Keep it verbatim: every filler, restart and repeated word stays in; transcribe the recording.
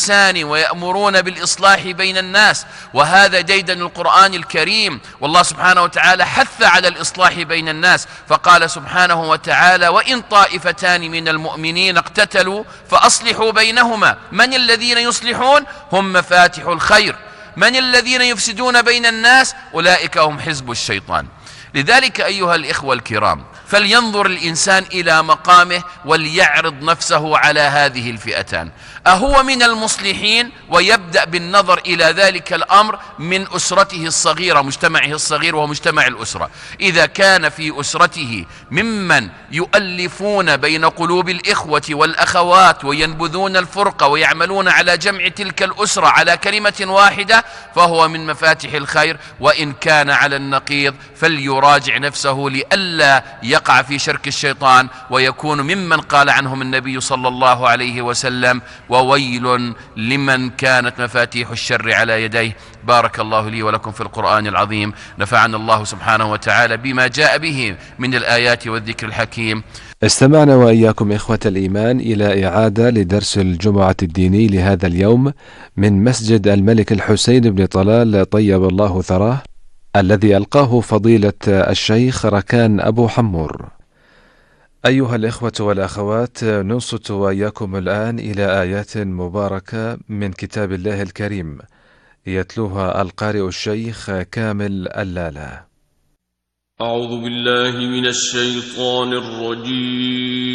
بالإحسان ويأمرون بالإصلاح بين الناس، وهذا ديدن القرآن الكريم. والله سبحانه وتعالى حث على الإصلاح بين الناس، فقال سبحانه وتعالى: وإن طائفتان من المؤمنين اقتتلوا فأصلحوا بينهما. من الذين يصلحون؟ هم مفاتح الخير. من الذين يفسدون بين الناس؟ أولئك هم حزب الشيطان. لذلك أيها الإخوة الكرام، فلينظر الإنسان إلى مقامه وليعرض نفسه على هذه الفئتان. أهو من المصلحين؟ ويبدأ بالنظر إلى ذلك الأمر من أسرته الصغيرة، مجتمعه الصغير وهو مجتمع الأسرة. إذا كان في أسرته ممن يؤلفون بين قلوب الإخوة والأخوات وينبذون الفرقة ويعملون على جمع تلك الأسرة على كلمة واحدة، فهو من مفاتح الخير. وإن كان على النقيض فليراجع نفسه لئلا يقع في شرك الشيطان ويكون ممن قال عنهم النبي صلى الله عليه وسلم: وويل لمن كانت مفاتيح الشر على يديه. بارك الله لي ولكم في القرآن العظيم، نفعنا الله سبحانه وتعالى بما جاء به من الآيات والذكر الحكيم. استمعنا وإياكم إخوة الإيمان إلى إعادة لدرس الجمعة الديني لهذا اليوم من مسجد الملك الحسين بن طلال طيب الله ثراه، الذي ألقاه فضيلة الشيخ ركان أبو حمور. أيها الإخوة والأخوات، ننصت وإياكم الآن إلى آيات مباركة من كتاب الله الكريم، يتلوها القارئ الشيخ كامل اللالة. أعوذ بالله من الشيطان الرجيم.